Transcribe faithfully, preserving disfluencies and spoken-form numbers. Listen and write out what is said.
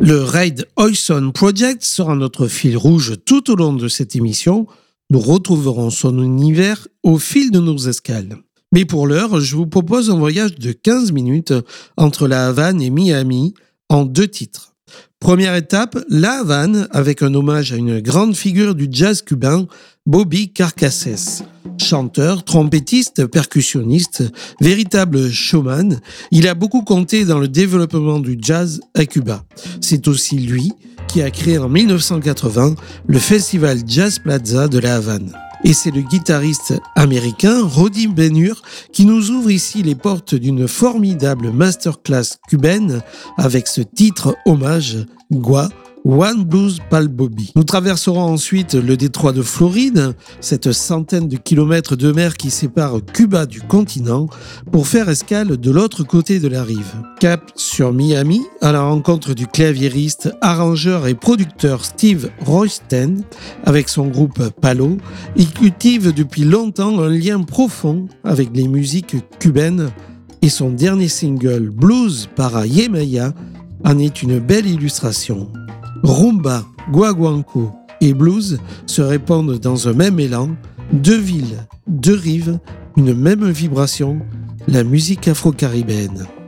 Le Raid Oison Project sera notre fil rouge tout au long de cette émission. Nous retrouverons son univers au fil de nos escales. Mais pour l'heure, je vous propose un voyage de quinze minutes entre La Havane et Miami en deux titres. Première étape, La Havane avec un hommage à une grande figure du jazz cubain, Bobby Carcassés. Chanteur, trompettiste, percussionniste, véritable showman, il a beaucoup compté dans le développement du jazz à Cuba. C'est aussi lui qui a créé en dix-neuf cent quatre-vingts le festival Jazz Plaza de La Havane. Et c'est le guitariste américain Roddy Ben-Hur qui nous ouvre ici les portes d'une formidable masterclass cubaine avec ce titre hommage, Gua, One Blues Pal Bobby. Nous traverserons ensuite le détroit de Floride, cette centaine de kilomètres de mer qui sépare Cuba du continent, pour faire escale de l'autre côté de la rive. Cap sur Miami, à la rencontre du claviériste, arrangeur et producteur Steve Royston. Avec son groupe Palo, il cultive depuis longtemps un lien profond avec les musiques cubaines et son dernier single Blues para Yemaya en est une belle illustration. Rumba, guaguancó et blues se répandent dans un même élan, deux villes, deux rives, une même vibration, la musique afro-caribéenne.